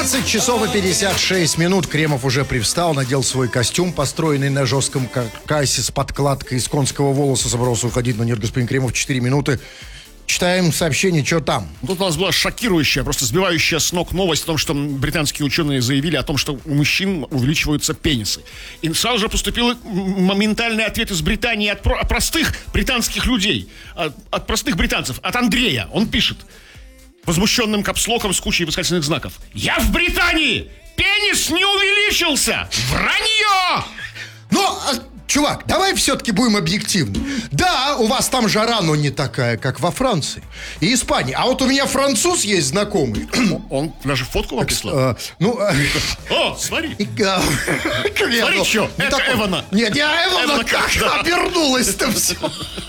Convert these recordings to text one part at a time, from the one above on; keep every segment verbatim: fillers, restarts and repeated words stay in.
двенадцать часов и пятьдесят шесть минут. Кремов уже привстал, надел свой костюм, построенный на жестком каркасе с подкладкой из конского волоса. Собрался уходить, но нет, господин Кремов, четыре минуты. Читаем сообщение, что там. Тут у нас была шокирующая, просто сбивающая с ног новость о том, что британские ученые заявили о том, что у мужчин увеличиваются пенисы. И сразу же поступил моментальный ответ из Британии от, про- от простых британских людей, от, от простых британцев, от Андрея. Он пишет возмущенным капслоком с кучей восклицательных знаков: «Я в Британии! Пенис не увеличился! Вранье!» Ну, а, чувак, давай все-таки будем объективны. Да, у вас там жара, но не такая, как во Франции и Испании. А вот у меня француз есть знакомый. Он даже фотку вам прислал. А, ну, О, смотри. И, а, Смотри, что, это такой. Эвана. Нет, я Эвана, Эвана как как, да. обернулась-то все.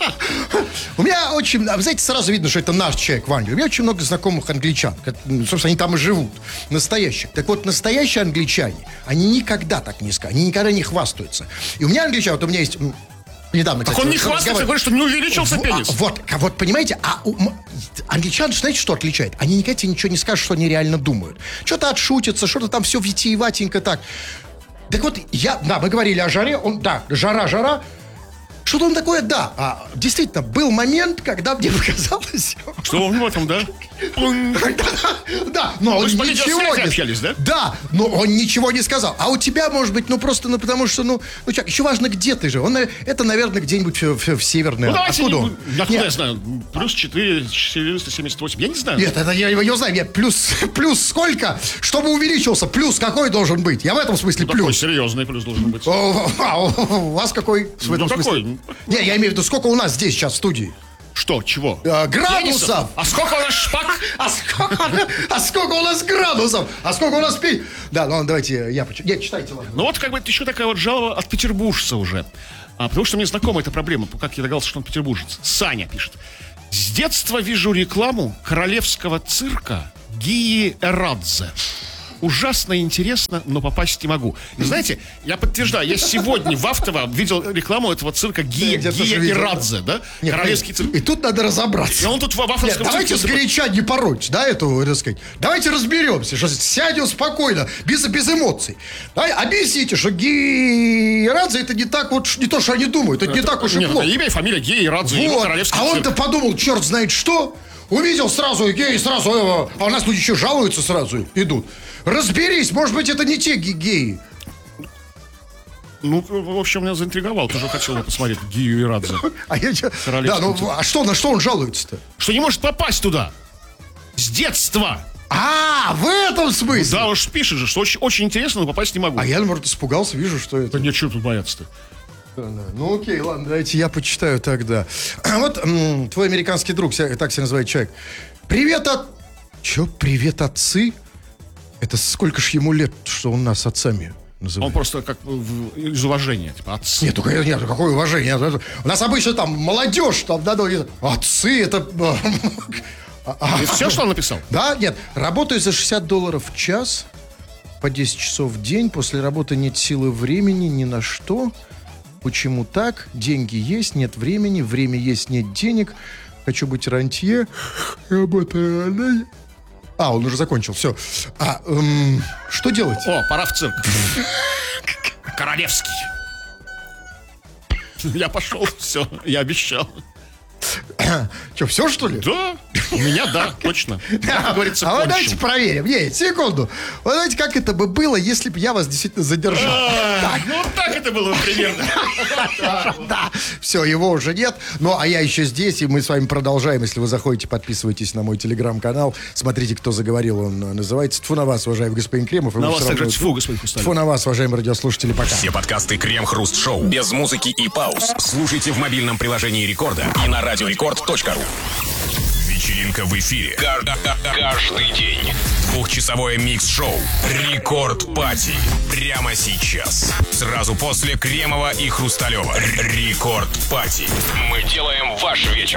У меня очень, вы знаете, сразу видно, что это наш человек в Англии. У меня очень много знакомых англичан. Собственно, они там и живут. Настоящих. Так вот, настоящие англичане, они никогда так не скажут. Они никогда не хвастаются. И у меня англичан, вот у меня есть... Недавно, Так кстати, он не хвастается, говорит, что не увеличился в, пенис. А, вот, а вот, понимаете, а у, м, англичан, знаете, что отличает? Они никогда тебе ничего не скажут, что они реально думают. Что-то отшутятся, что-то там все витиеватенько так. Так вот, я, да, мы говорили о жаре, он, да, жара, жара. Что-то он такое, да. А, действительно, был момент, когда мне показалось... Что в этом, да? Да, но он Вы с ничего не... общались, да? Да, но он ничего не сказал. А у тебя, может быть, ну просто, ну потому что, ну, ну человек, еще важно, где ты же. Он, это, наверное, где-нибудь в, в, в Северной... Ну, давайте, Откуда не, он? откуда Нет. я знаю? Плюс четыре, четыреста семьдесят восемь, я не знаю. Нет, это я его не знаю. Нет, плюс, плюс сколько? Чтобы увеличился, плюс какой должен быть? Я в этом смысле Ну, такой плюс. серьезный плюс должен быть. О, а у вас какой в этом Ну, смысле? какой? Не, я имею в виду, сколько у нас здесь сейчас в студии? Что, чего? А, градусов! Пенисов? А сколько у нас шпак? А сколько, а сколько у нас градусов? А сколько у нас пи... Да, ну давайте я почитаю. Нет, читайте, ладно. Ну вот как бы это еще такая вот жалоба от петербуржца уже. А, потому что мне знакома эта проблема. Как я догадался, что он петербуржец. Саня пишет: с детства вижу рекламу королевского цирка Гии Эрадзе. Ужасно интересно, но попасть не могу. И знаете, я подтверждаю, я сегодня в Автово видел рекламу этого цирка Гия, Я Гия Эрадзе, да? Нет, Королевский цирк. И тут надо разобраться. И он тут в Нет, Автовском давайте цирке... сгоряча не порочь, да, эту, так сказать. Давайте разберемся, что сядем спокойно, без, без эмоций. Давай, объясните, что Гиерадзе это не так вот, не то, что они думают, это, это не так уж и нет, плохо. это имя и фамилия Гия Эрадзе, его Вот. королевский А цирк. он-то подумал, черт знает что. Увидел сразу геи, сразу, э, а у нас люди еще жалуются сразу, идут. Разберись, может быть, это не те ге- геи. Ну, в общем, меня заинтриговал. Тоже хотел бы посмотреть Гию Эрадзе. А я, чё- да, Королевский ну, цирк. а что, на что он жалуется-то? Что не может попасть туда. С детства. А, в этом смысле? Да, уж пишет же, что очень, очень интересно, но попасть не могу. А я, наоборот, испугался, вижу, что это. Да нет, чего тут бояться-то? Ну окей, ладно, давайте я почитаю тогда. Вот м, твой американский друг, ся- так себя называет человек. Привет от... Че, привет отцы? Это сколько ж ему лет, что он нас отцами называет? Он просто как в- из уважения, типа отцы. Нет, только нет, какое уважение. Это- У нас обычно там молодежь, там, да, да, отцы, это... И все, что он написал? Да, нет, работаю за шестьдесят долларов в час, по десять часов в день, после работы нет силы времени ни на что. Почему так? Деньги есть, нет времени, время есть, нет денег. Хочу быть рантье. Работаю. А, он уже закончил, все. А, эм, что делать? О, пора в цирк. Королевский. Я пошел, все, я обещал. Что, все, что ли? Да, у меня да, точно. Я, как говорится, А вот кончил. давайте проверим. Нет, секунду. Вот знаете, как это бы было, если бы я вас действительно задержал? А, Ну, вот так это было примерно. Да, все, его уже нет. Ну, а я еще здесь, и мы с вами продолжаем. Если вы заходите, подписывайтесь на мой телеграм-канал. Смотрите, кто заговорил. Он э, называется «Тьфу на вас, уважаемый господин Кремов». И На вы вас всё также равно- тьфу, господин Хрусталев. Тьфу на вас, уважаемые радиослушатели, пока. Все подкасты Крем-Хруст-Шоу без музыки и пауз слушайте в мобильном приложении Рекорда и на радиорекорд точка ру. Вечеринка в эфире. Каждый день. Двухчасовое микс-шоу «Рекорд Пати». Прямо сейчас. Сразу после Кремова и Хрусталева. Рекорд Пати. Мы делаем ваш вечер